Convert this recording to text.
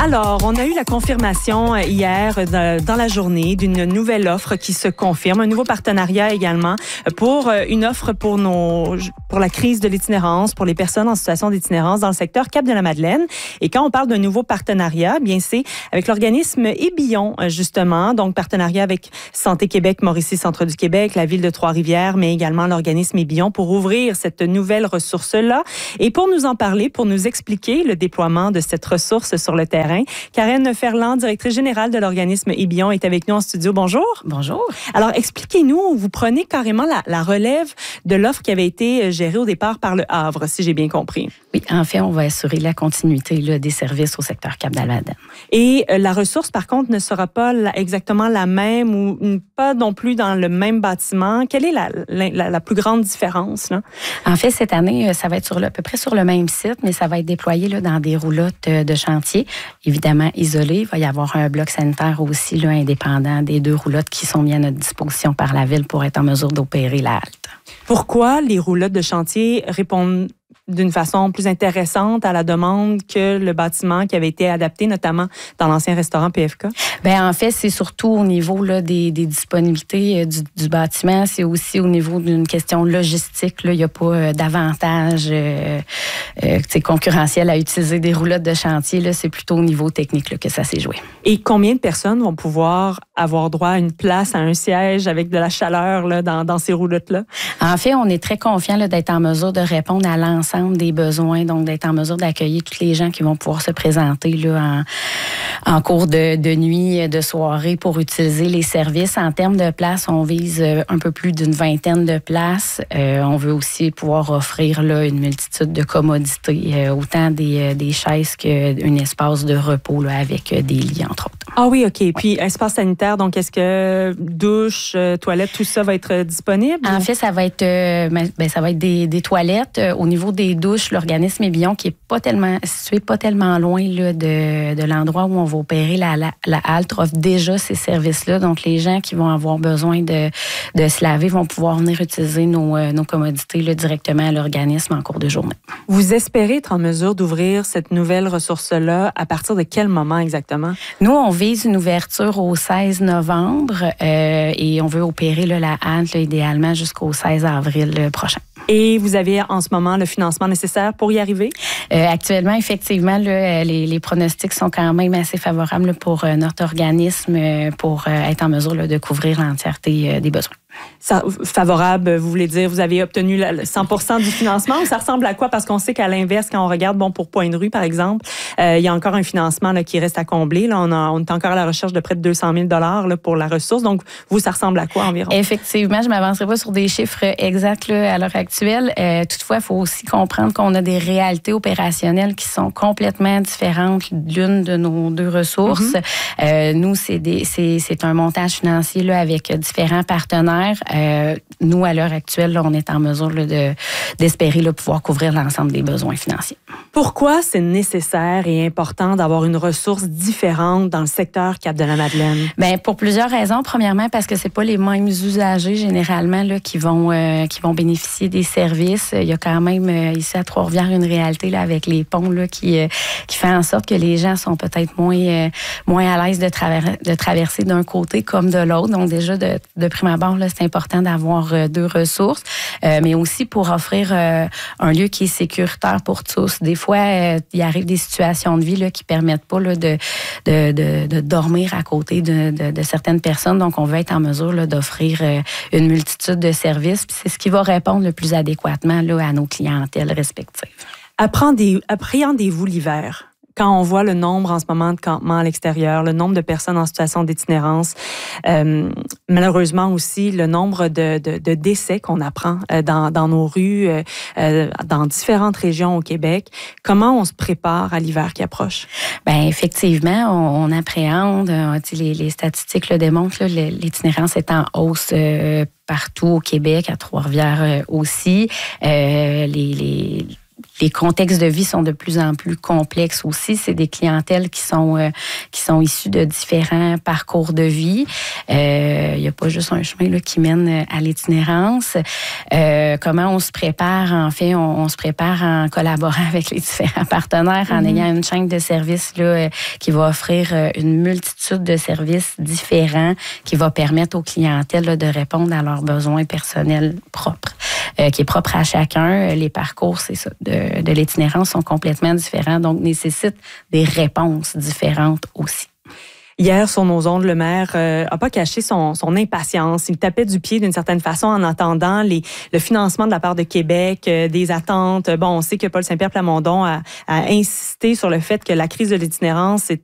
Alors, on a eu la confirmation hier dans la journée d'une nouvelle offre qui se confirme, un nouveau partenariat également pour une offre pour la crise de l'itinérance, pour les personnes en situation d'itinérance dans le secteur Cap-de-la-Madeleine. Et quand on parle d'un nouveau partenariat, bien c'est avec l'organisme Ébillon justement, donc partenariat avec Santé Québec, Mauricie Centre du Québec, la ville de Trois-Rivières, mais également l'organisme Ébillon pour ouvrir cette nouvelle ressource-là. Et pour nous en parler, pour nous expliquer le déploiement de cette ressource sur le terrain, Karen Ferland, directrice générale de l'organisme Ébillon, est avec nous en studio. Bonjour. Bonjour. Alors, expliquez-nous, vous prenez carrément la relève de l'offre qui avait été gérée au départ par le Havre, si j'ai bien compris. Oui, en fait, on va assurer la continuité des services au secteur Cap-de-la-Madeleine. Et la ressource, par contre, ne sera pas exactement la même ou pas non plus dans le même bâtiment. Quelle est la plus grande différence, là? En fait, cette année, ça va être à peu près sur le même site, mais ça va être déployé dans des roulottes de chantier, évidemment isolées. Il va y avoir un bloc sanitaire aussi indépendant des deux roulottes qui sont mis à notre disposition par la Ville pour être en mesure d'opérer la halte. Pourquoi les roulottes de chantier répondent d'une façon plus intéressante à la demande que le bâtiment qui avait été adapté, notamment dans l'ancien restaurant PFK? Bien, en fait, c'est surtout au niveau des disponibilités du bâtiment. C'est aussi au niveau d'une question logistique. Là. Il n'y a pas d'avantage concurrentiel à utiliser des roulottes de chantier. Là. C'est plutôt au niveau technique là, que ça s'est joué. Et combien de personnes vont pouvoir avoir droit à une place, à un siège avec de la chaleur là, dans ces roulottes-là? En fait, on est très confiant d'être en mesure de répondre à l'ensemble des besoins, donc d'être en mesure d'accueillir tous les gens qui vont pouvoir se présenter là, en cours de nuit, de soirée pour utiliser les services. En termes de places, on vise un peu plus d'une 20aine de places. On veut aussi pouvoir offrir là, une multitude de commodités, autant des chaises qu'un espace de repos là, avec des lits, entre autres. Ah oui, OK. Puis, espace sanitaire, donc est-ce que douche, toilette, tout ça va être disponible? En fait, ça va être des toilettes. Au niveau des douches, l'organisme Ébillon, qui est situé pas tellement loin là, de l'endroit où on va opérer la halte, offre déjà ces services-là. Donc, les gens qui vont avoir besoin de se laver vont pouvoir venir utiliser nos commodités là, directement à l'organisme en cours de journée. Vous espérez être en mesure d'ouvrir cette nouvelle ressource-là à partir de quel moment exactement? Nous, on vise une ouverture au 16 novembre et on veut opérer là, la halte là, idéalement jusqu'au 16 avril prochain. Et vous avez en ce moment le financement nécessaire pour y arriver? Actuellement, effectivement, là, les pronostics sont quand même assez favorables là, pour notre organisme pour être en mesure là, de couvrir l'entièreté des besoins. Ça, favorable, vous voulez dire, vous avez obtenu 100% du financement ou ça ressemble à quoi? Parce qu'on sait qu'à l'inverse, quand on regarde, pour Point-de-Rue, par exemple, il y a encore un financement là, qui reste à combler. Là, on est encore à la recherche de près de 200 000 là, pour la ressource. Donc, vous, ça ressemble à quoi environ? Effectivement, je ne m'avancerai pas sur des chiffres exacts là, à l'heure actuelle. Toutefois, il faut aussi comprendre qu'on a des réalités opérationnelles qui sont complètement différentes l'une de nos deux ressources. Nous, c'est un montage financier là, avec différents partenaires. Nous, à l'heure actuelle, là, on est en mesure là, d'espérer là, pouvoir couvrir l'ensemble des besoins financiers. Pourquoi c'est nécessaire et important d'avoir une ressource différente dans le secteur Cap-de-la-Madeleine? Bien, pour plusieurs raisons. Premièrement, parce que c'est pas les mêmes usagers généralement là, qui vont bénéficier des services. Il y a quand même ici à Trois-Rivières une réalité là, avec les ponts là, qui fait en sorte que les gens sont peut-être moins à l'aise de traverser d'un côté comme de l'autre. Donc déjà, de prime abord, là, c'est important d'avoir deux ressources, mais aussi pour offrir un lieu qui est sécuritaire pour tous. Des fois, il arrive des situations de vie là, qui permettent pas là, de dormir à côté de certaines personnes. Donc, on veut être en mesure là, d'offrir une multitude de services. Puis c'est ce qui va répondre le plus adéquatement là, à nos clientèles respectives. Appréhendez-vous l'hiver? Quand on voit le nombre en ce moment de campements à l'extérieur, le nombre de personnes en situation d'itinérance, malheureusement aussi le nombre de décès qu'on apprend dans nos rues, dans différentes régions au Québec, comment on se prépare à l'hiver qui approche? Bien, effectivement, on appréhende. Les statistiques le démontrent, là, l'itinérance est en hausse partout au Québec, à Trois-Rivières aussi. les contextes de vie sont de plus en plus complexes aussi. C'est des clientèles qui sont issues de différents parcours de vie. Il n'y a pas juste un chemin là, qui mène à l'itinérance. Comment on se prépare? En fait, on se prépare en collaborant avec les différents partenaires, en ayant une chaîne de services là, qui va offrir une multitude de services différents, qui va permettre aux clientèles là, de répondre à leurs besoins personnels propres, qui est propre à chacun. Les parcours, c'est ça, de l'itinérance sont complètement différents, donc nécessitent des réponses différentes aussi. Hier, sur nos ondes, le maire a pas caché son impatience. Il tapait du pied d'une certaine façon en attendant le financement de la part de Québec, des attentes. Bon, on sait que Paul Saint-Pierre Plamondon a insisté sur le fait que la crise de l'itinérance